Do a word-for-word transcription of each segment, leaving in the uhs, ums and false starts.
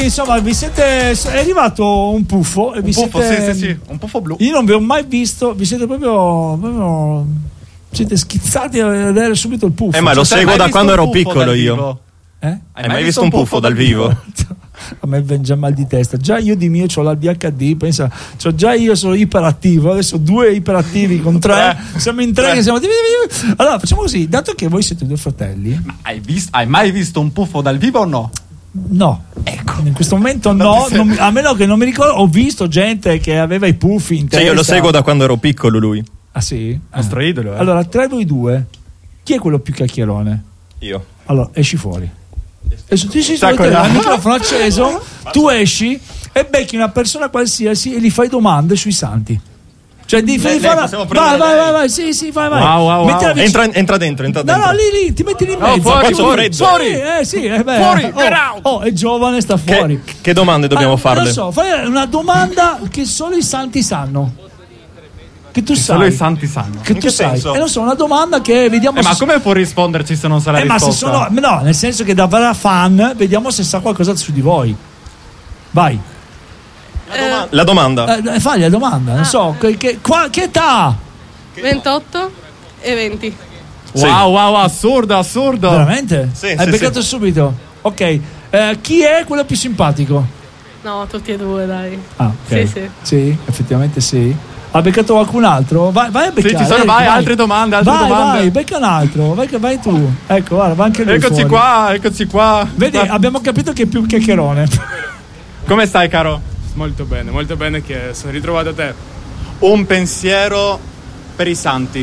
insomma, vi siete. È arrivato un puffo. E vi un puffo, siete, sì, sì, sì, un puffo blu. Io non vi ho mai visto, vi siete proprio. proprio siete schizzati a vedere subito il puffo. Eh, ma lo Cioè, seguo da quando ero puffo piccolo io. vivo? Eh? Hai, Hai mai visto un puffo dal vivo? A me viene già mal di testa. Già io di mio ho l'A D H D. Pensa, cioè già io sono iperattivo. Adesso due iperattivi con tre. Siamo in tre. tre. Che siamo... Allora facciamo così. Dato che voi siete due fratelli, Ma hai, visto, hai mai visto un puffo dal vivo o no? no, ecco, in questo momento no. ti sei- Non mi- a meno che non mi ricordo. Ho visto gente che aveva i puffi in testa. Cioè, io lo seguo da quando ero piccolo lui. Ah sì? Nostro Ah. idolo, eh. Allora, tra voi due, chi è quello più chiacchierone? Io. Allora, esci fuori. Adesso ti sei Sta il con la- microfono acceso, tu esci e becchi una persona qualsiasi e gli fai domande sui santi. Cioè, devi Lei- fare. lei Vai, possiamo vai, prendere vai, lei? vai, vai, sì, sì, vai, vai. Wow, wow, Mettila wow. vicino. Entra, entra dentro, entra No, dentro. no, lì, lì, ti metti lì in No, mezzo. fuori, Faccio fuori, freddo. fuori. Eh, sì, eh, beh. Fuori, oh, get out. oh, è giovane, sta fuori. Che, che domande dobbiamo Ma, farle? Non lo so, fai una domanda che solo i santi sanno. Che tu sai. Solo i santi sanno. Che In tu che sai. senso? E non so, una domanda che vediamo Eh, ma se. come può risponderci se non sa la Eh, ma se risposta? sono. No, nel senso che da vera fan, vediamo se sa qualcosa su di voi. Vai. La, doma- la domanda. Eh, fagli la domanda, non so, che, che, qua, che età? ventotto e venti. Sì. Wow, wow, assurdo, assurdo. Veramente? Sì, Hai sì, beccato subito? Ok. Eh, chi è quello più simpatico? No, tutti e due, dai. Ah, ok. Sì, sì. Sì, effettivamente sì. Ha beccato qualcun altro? Vai, vai a beccare. Sì, ci sono, Eric, vai, altre domande, altre vai, domande. Vai, becca un altro. Vai, vai tu. Ecco, guarda, va anche lui Eccoci fuori. qua, eccoci qua. Vedi, Ma- abbiamo capito che è più chiacchierone. Come stai, caro? Molto bene, molto bene che sono ritrovato a te. Un pensiero per i santi.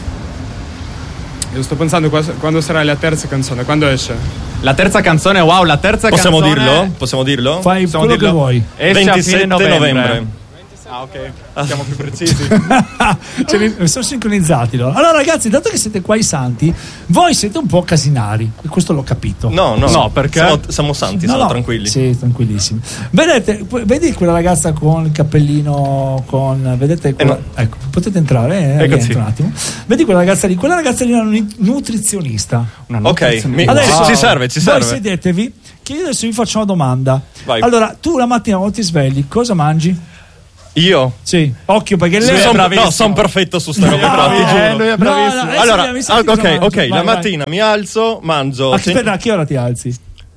Io sto pensando qua- quando sarà la terza canzone, quando esce. La terza canzone, wow, la terza Possiamo canzone. dirlo? Possiamo dirlo? Fai Possiamo quello dirlo? che vuoi. Esce a ventisette fine novembre. novembre. Ah, ok. Siamo più precisi. Cioè, mi- sono sincronizzati loro. Allora, ragazzi, dato che siete qua i santi, voi siete un po' casinari. E questo l'ho capito. No, no. No, perché? Siamo, siamo santi, No, siamo no. tranquilli. Sì, tranquillissimi. Vedete, que- vedi quella ragazza con il cappellino con vedete quella- no. ecco, potete entrare, eh, Eccoci. rientra un attimo. Vedi quella ragazza lì, quella ragazza lì è una nu- nutrizionista. Una Ok, notazione. mi- Adesso ci serve, ci voi serve. sedetevi, che io adesso vi faccio una domanda. Vai. Allora, tu la mattina quando ti svegli, cosa mangi? Io? Sì, occhio perché lei Sì, Son- bravissimo. no, sono perfetto su sta roba, però, ti Eh, giuro. lui è No, bravissimo. no, eh, Allora, sì, mi sa ah, che cosa ok, mangi. ok, Vai, la vai. mattina mi alzo, mangio. Aspetta, a che ora ti alzi?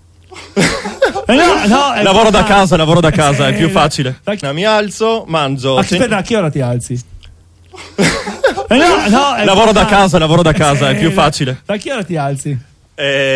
Eh, no, no, è- Lavoro da ah, casa, lavoro da casa, è eh, più facile. da chi- Mi alzo, mangio. Aspetta, a che ora ti alzi? Eh, no, no, è- Lavoro da ah, casa, lavoro da casa, è eh, più facile. Da che ora ti alzi? Eh,